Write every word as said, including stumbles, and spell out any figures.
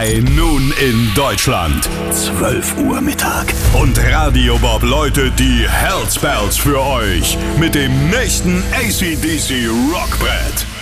drei nun in Deutschland. zwölf Uhr Mittag. Und Radio Bob läutet die Hellspells für euch mit dem nächsten A C D C Rockbrett.